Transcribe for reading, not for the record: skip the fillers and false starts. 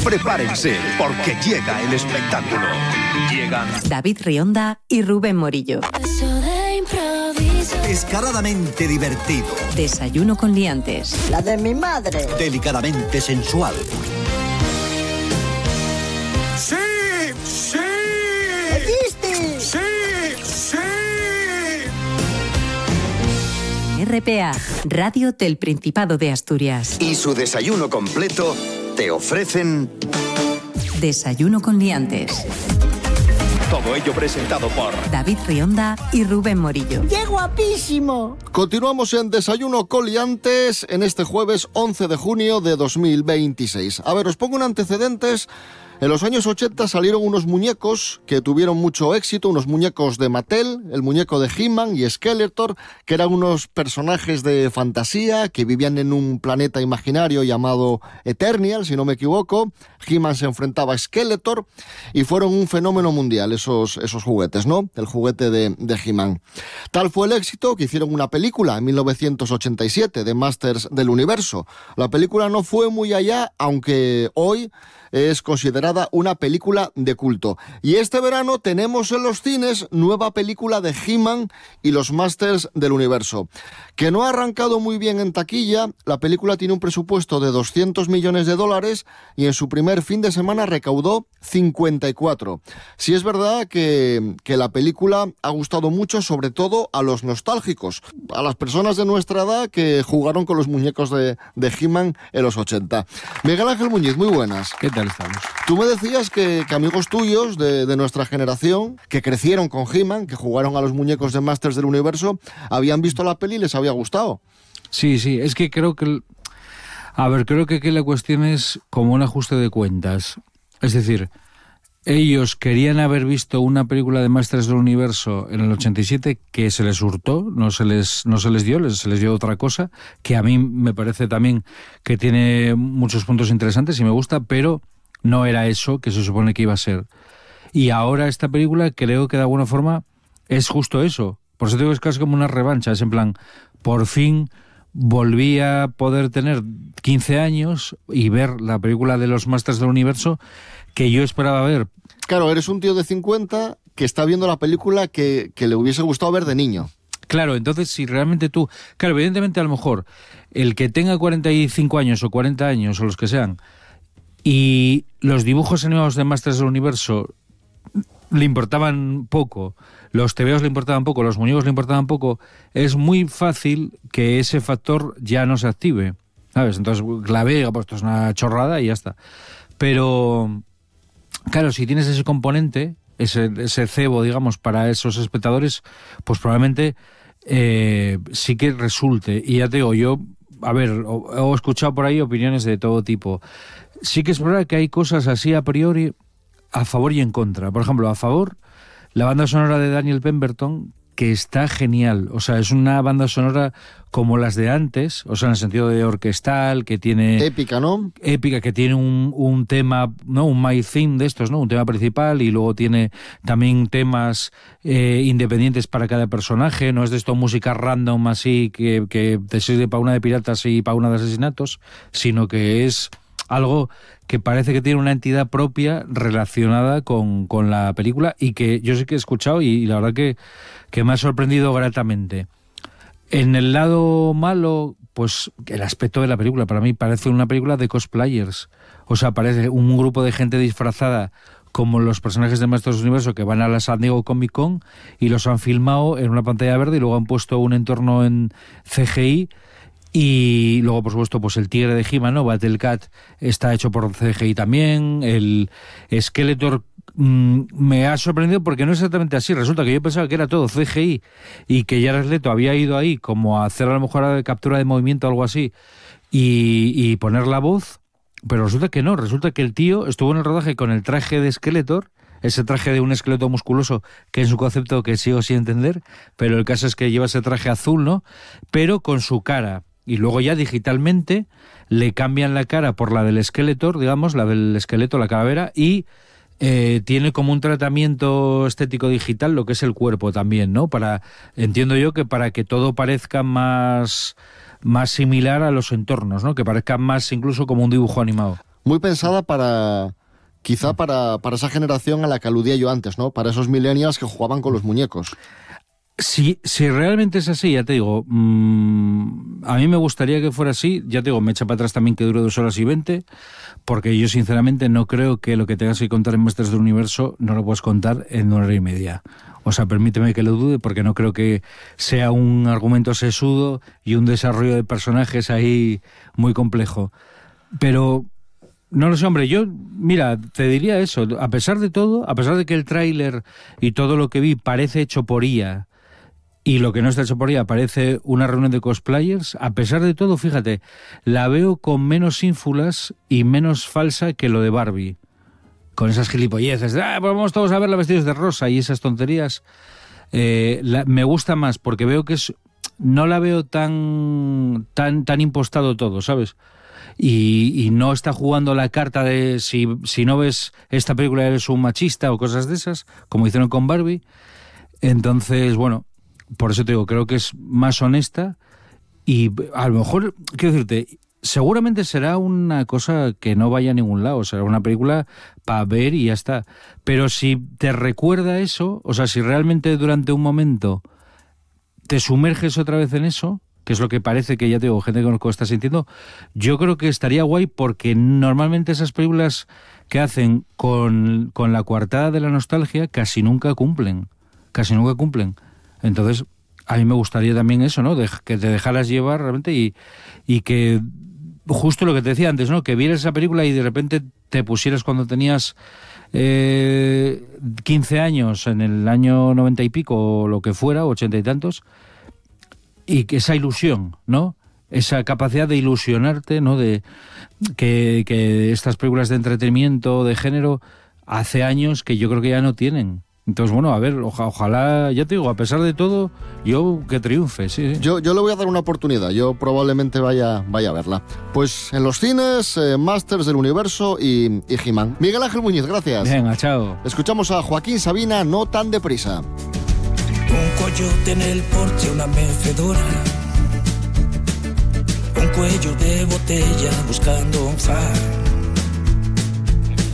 Prepárense, porque llega el espectáculo. Llegan David Rionda y Rubén Morillo. Descaradamente divertido. Desayuno con liantes. La de mi madre. Delicadamente sensual. ¡Sí! ¡Sí! ¡Existe! ¡Sí! ¡Sí! RPA, Radio del Principado de Asturias. y su desayuno completo te ofrecen Desayuno con liantes. todo ello presentado por David Rionda y Rubén Morillo. ¡Qué guapísimo! Continuamos en Desayuno Coliantes en este jueves 11 de junio de 2026. A ver, os pongo un antecedentes. En los años 80 salieron unos muñecos que tuvieron mucho éxito, unos muñecos de Mattel, el muñeco de He-Man y Skeletor, que eran unos personajes de fantasía que vivían en un planeta imaginario llamado Eternial, si no me equivoco. He-Man se enfrentaba a Skeletor y fueron un fenómeno mundial esos juguetes, ¿no? El juguete de He-Man. Tal fue el éxito que hicieron una película en 1987 de Masters del Universo. La película no fue muy allá, aunque hoy es considerada una película de culto. Y este verano tenemos en los cines nueva película de He-Man y los Masters del Universo, que no ha arrancado muy bien en taquilla. La película tiene un presupuesto de $200 millones y en su primer fin de semana recaudó 54. Sí es verdad que la película ha gustado mucho, sobre todo a los nostálgicos, a las personas de nuestra edad que jugaron con los muñecos de He-Man en los 80. Miguel Ángel Muñiz, muy buenas. ¿Qué tal estamos? Tú me decías que amigos tuyos de nuestra generación, que crecieron con He-Man, que jugaron a los muñecos de Masters del Universo, habían visto la peli y les había gustado. Sí, es que creo que... creo que aquí la cuestión es como un ajuste de cuentas. Es decir, ellos querían haber visto una película de Masters del Universo en el 87 que se les hurtó, no se les dio, se les dio otra cosa, que a mí me parece también que tiene muchos puntos interesantes y me gusta, pero no era eso que se supone que iba a ser. Y ahora esta película creo que de alguna forma es justo eso. Por eso digo que es casi como una revancha, es en plan, por fin volví a poder tener 15 años y ver la película de los Masters del Universo que yo esperaba ver. Claro, eres un tío de 50 que está viendo la película que le hubiese gustado ver de niño. Claro, entonces si realmente tú... Claro, evidentemente a lo mejor el que tenga 45 años o 40 años o los que sean y los dibujos animados de Masters del Universo le importaban poco, los tebeos le importaban poco, los muñecos le importaban poco, es muy fácil que ese factor ya no se active, ¿sabes? Entonces la ve, pues esto es una chorrada y ya está. Pero, claro, si tienes ese componente, ese cebo, digamos, para esos espectadores, pues probablemente sí que resulte. Y ya te digo, yo, he escuchado por ahí opiniones de todo tipo. Sí que es verdad que hay cosas así a priori a favor y en contra. Por ejemplo, a favor, la banda sonora de Daniel Pemberton, que está genial. O sea, es una banda sonora como las de antes, o sea, en el sentido de orquestal, que tiene... Épica, ¿no? Épica, que tiene un tema, ¿no? Un my theme de estos, ¿no? Un tema principal, y luego tiene también temas independientes para cada personaje. No es de esto música random así, que te sirve para una de piratas y para una de asesinatos, sino que es algo que parece que tiene una entidad propia relacionada con la película y que yo sí que he escuchado y la verdad que me ha sorprendido gratamente. En el lado malo, pues el aspecto de la película para mí parece una película de cosplayers. O sea, parece un grupo de gente disfrazada como los personajes de Masters del Universo que van a la San Diego Comic Con y los han filmado en una pantalla verde y luego han puesto un entorno en CGI. Y luego, por supuesto, pues el tigre de He-Man, ¿no? Battlecat está hecho por CGI también. El Skeletor me ha sorprendido porque no es exactamente así. Resulta que yo pensaba que era todo CGI y que Jared Leto había ido ahí como a hacer a lo mejor de captura de movimiento o algo así y poner la voz, pero resulta que no. Resulta que el tío estuvo en el rodaje con el traje de Skeletor, ese traje de un esqueleto musculoso que en su concepto que sigo sin entender, pero el caso es que lleva ese traje azul, ¿no? Pero con su cara. Y luego ya digitalmente le cambian la cara por la del Skeletor, digamos, la del esqueleto, la calavera, y tiene como un tratamiento estético digital lo que es el cuerpo también, ¿no? Entiendo yo que para que todo parezca más similar a los entornos, ¿no? Que parezca más incluso como un dibujo animado. muy pensada quizá para esa generación a la que aludía yo antes, ¿no? Para esos millennials que jugaban con los muñecos. Si realmente es así, ya te digo, a mí me gustaría que fuera así, ya te digo, me echa para atrás también que dure 2 horas y 20, porque yo sinceramente no creo que lo que tengas que contar en Masters del Universo no lo puedes contar en 1 hora y media. O sea, permíteme que lo dude, porque no creo que sea un argumento sesudo y un desarrollo de personajes ahí muy complejo. Pero no lo sé, hombre, yo, mira, te diría eso, a pesar de todo, a pesar de que el tráiler y todo lo que vi parece hecho por IA, y lo que no está hecho por ella parece una reunión de cosplayers, a pesar de todo, fíjate, la veo con menos ínfulas y menos falsa que lo de Barbie. Con esas gilipolleces, pues vamos todos a verla vestidos de rosa y esas tonterías. Me gusta más porque veo que no la veo tan impostado todo, ¿sabes? Y no está jugando la carta de si no ves esta película eres un machista o cosas de esas, como hicieron con Barbie. Entonces, bueno, por eso te digo, creo que es más honesta y a lo mejor, quiero decirte, seguramente será una cosa que no vaya a ningún lado, será una película para ver y ya está. Pero si te recuerda eso, o sea, si realmente durante un momento te sumerges otra vez en eso, que es lo que parece que ya te digo, gente que conozco está sintiendo, yo creo que estaría guay porque normalmente esas películas que hacen con la coartada de la nostalgia casi nunca cumplen. Entonces, a mí me gustaría también eso, ¿no? Que te dejaras llevar realmente y que justo lo que te decía antes, ¿no? Que vieras esa película y de repente te pusieras cuando tenías 15 años, en el año 90 y pico o lo que fuera, 80 y tantos, y que esa ilusión, ¿no? Esa capacidad de ilusionarte, ¿no? De que estas películas de entretenimiento, de género, hace años que yo creo que ya no tienen. Entonces, bueno, a ver, ojalá, ya te digo, a pesar de todo, yo que triunfe, sí. Yo le voy a dar una oportunidad, yo probablemente vaya a verla. Pues en los cines, Masters del Universo y He-Man. Miguel Ángel Muñiz, gracias. Venga, chao. Escuchamos a Joaquín Sabina, No tan deprisa. Un coyote en el porche, una mecedora, un cuello de botella buscando un far.